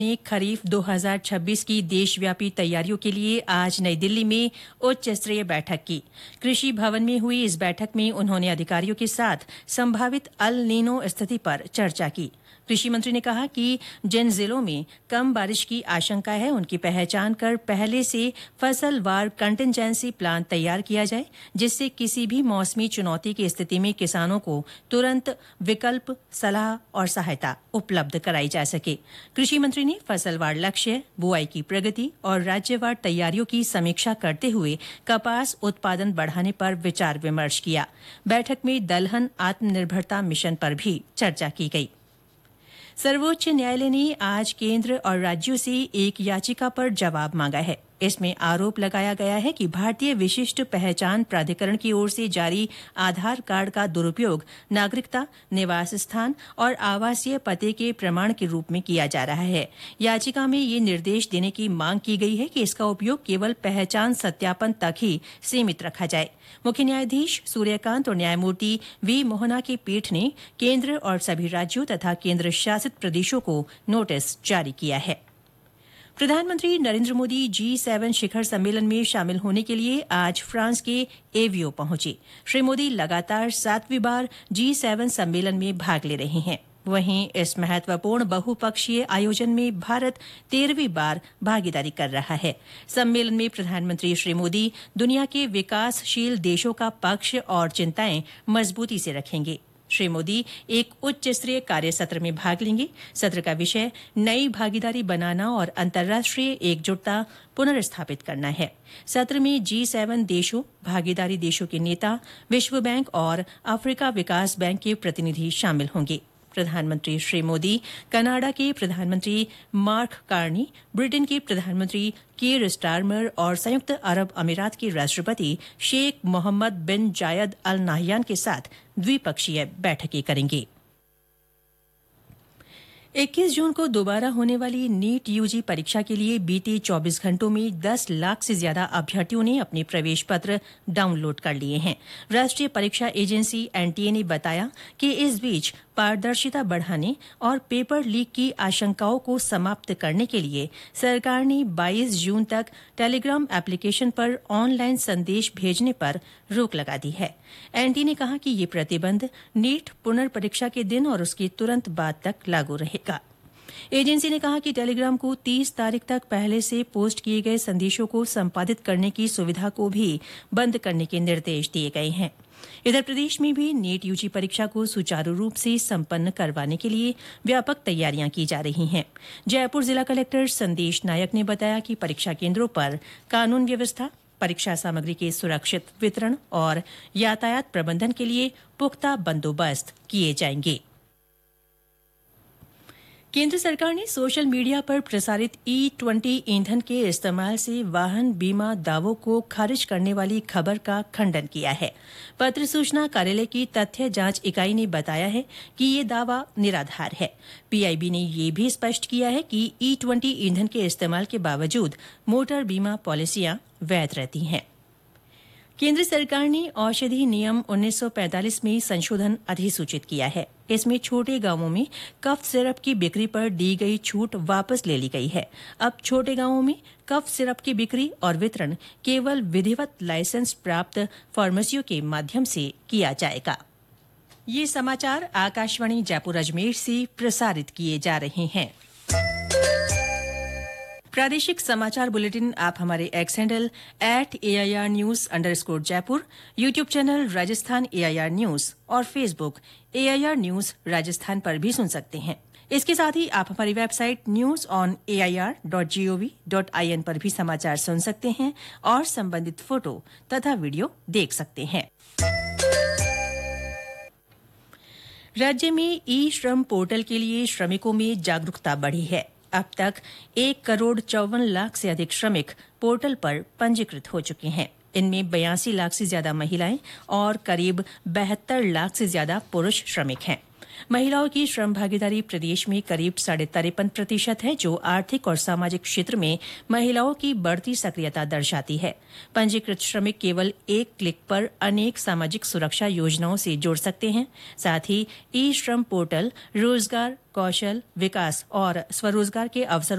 ने खरीफ 2026 की देशव्यापी तैयारियों के लिए आज नई दिल्ली में उच्च स्तरीय बैठक की। कृषि भवन में हुई इस बैठक में उन्होंने अधिकारियों के साथ संभावित अल नीनो स्थिति पर चर्चा की। कृषि मंत्री ने कहा कि जिन जिलों में कम बारिश की आशंका है उनकी पहचान कर पहले से फसलवार कंटिजेंसी प्लान तैयार किया जाए, जिससे किसी भी मौसमी चुनौती की स्थिति में किसानों को तुरंत विकल्प, सलाह और सहायता उपलब्ध कराई जा सके। कृषि मंत्री ने फसलवार लक्ष्य, बुआई की प्रगति और राज्यवार तैयारियों की समीक्षा करते हुए कपास उत्पादन बढ़ाने पर विचार विमर्श किया। बैठक में दलहन आत्मनिर्भरता मिशन पर भी चर्चा की गई। सर्वोच्च न्यायालय ने आज केंद्र और राज्यों से एक याचिका पर जवाब मांगा है। इसमें आरोप लगाया गया है कि भारतीय विशिष्ट पहचान प्राधिकरण की ओर से जारी आधार कार्ड का दुरुपयोग नागरिकता, निवास स्थान और आवासीय पते के प्रमाण के रूप में किया जा रहा है। याचिका में ये निर्देश देने की मांग की गई है कि इसका उपयोग केवल पहचान सत्यापन तक ही सीमित रखा जाए। मुख्य न्यायाधीश सूर्यकांत और न्यायमूर्ति वी मोहना की पीठ ने केंद्र और सभी राज्यों तथा केंद्र शासित प्रदेशों को नोटिस जारी किया है। प्रधानमंत्री नरेंद्र मोदी G7 शिखर सम्मेलन में शामिल होने के लिए आज फ्रांस के एवियो पहुंचे। श्री मोदी लगातार 7वीं बार G7 सम्मेलन में भाग ले रहे हैं। वहीं इस महत्वपूर्ण बहुपक्षीय आयोजन में भारत 13वीं बार भागीदारी कर रहा है। सम्मेलन में प्रधानमंत्री श्री मोदी दुनिया के विकासशील देशों का पक्ष और चिंताएं मजबूती से रखेंगे। श्री मोदी एक उच्च स्तरीय कार्य सत्र में भाग लेंगे। सत्र का विषय नई भागीदारी बनाना और अंतर्राष्ट्रीय एकजुटता पुनर्स्थापित करना है। सत्र में G7 देशों, भागीदारी देशों के नेता, विश्व बैंक और अफ्रीका विकास बैंक के प्रतिनिधि शामिल होंगे। प्रधानमंत्री श्री मोदी कनाडा के प्रधानमंत्री मार्क कार्नी, ब्रिटेन के प्रधानमंत्री कीर स्टारमर और संयुक्त अरब अमीरात के राष्ट्रपति शेख मोहम्मद बिन जायद अल नाहयान के साथ द्विपक्षीय बैठकें करेंगे। 21 जून को दोबारा होने वाली नीट यूजी परीक्षा के लिए बीते 24 घंटों में 10 लाख से ज्यादा अभ्यर्थियों ने अपने प्रवेश पत्र डाउनलोड कर लिए हैं। राष्ट्रीय परीक्षा एजेंसी एनटीए ने बताया कि इस बीच पारदर्शिता बढ़ाने और पेपर लीक की आशंकाओं को समाप्त करने के लिए सरकार ने 22 जून तक टेलीग्राम एप्लीकेशन पर ऑनलाइन संदेश भेजने पर रोक लगा दी है। एनटीए ने कहा कि ये प्रतिबंध नीट पुनर्परीक्षा के दिन और उसके तुरंत बाद तक लागू रहेगा। एजेंसी ने कहा कि टेलीग्राम को 30 तारीख तक पहले से पोस्ट किए गए संदेशों को संपादित करने की सुविधा को भी बंद करने के निर्देश दिए गए हैं। इधर प्रदेश में भी नीट यूजी परीक्षा को सुचारू रूप से संपन्न करवाने के लिए व्यापक तैयारियां की जा रही हैं। जयपुर जिला कलेक्टर संदेश नायक ने बताया कि परीक्षा केंद्रों पर कानून व्यवस्था, परीक्षा सामग्री के सुरक्षित वितरण और यातायात प्रबंधन के लिए पुख्ता बंदोबस्त किए जाएंगे। केंद्र सरकार ने सोशल मीडिया पर प्रसारित E20 ईंधन के इस्तेमाल से वाहन बीमा दावों को खारिज करने वाली खबर का खंडन किया है। पत्र सूचना कार्यालय की तथ्य जांच इकाई ने बताया है कि ये दावा निराधार है। पीआईबी ने यह भी स्पष्ट किया है कि E20 ईंधन के इस्तेमाल के बावजूद मोटर बीमा पॉलिसियां वैध रहती हैं। केंद्र सरकार ने औषधि नियम 1945 में संशोधन अधिसूचित किया है। इसमें छोटे गांवों में कफ सिरप की बिक्री पर दी गई छूट वापस ले ली गई है। अब छोटे गांवों में कफ सिरप की बिक्री और वितरण केवल विधिवत लाइसेंस प्राप्त फार्मेसियों के माध्यम से किया जाएगा। ये समाचार आकाशवाणी जयपुर अजमेर से प्रसारित किए जा रहे हैं। प्रादेशिक समाचार बुलेटिन आप हमारे x handle @AIR News_ Jaipur, YouTube channel Rajasthan AIR News और फेसबुक AIR News राजस्थान पर भी सुन सकते हैं। इसके साथ ही आप हमारी वेबसाइट newsonair.gov.in पर भी समाचार सुन सकते हैं और संबंधित फोटो तथा वीडियो देख सकते हैं। राज्य में ई-श्रम पोर्टल के लिए श्रमिकों में जागरूकता बढ़ी है। अब तक 1,54,00,000 से अधिक श्रमिक पोर्टल पर पंजीकृत हो चुके हैं। इनमें 82 लाख से ज्यादा महिलाएं और करीब 72 लाख से ज्यादा पुरुष श्रमिक हैं। महिलाओं की श्रम भागीदारी प्रदेश में करीब 53.53% है, जो आर्थिक और सामाजिक क्षेत्र में महिलाओं की बढ़ती सक्रियता दर्शाती है। पंजीकृत श्रमिक केवल एक क्लिक पर अनेक सामाजिक सुरक्षा योजनाओं से जुड़ सकते हैं। साथ ही ई श्रम पोर्टल रोजगार, कौशल विकास और स्वरोजगार के अवसरों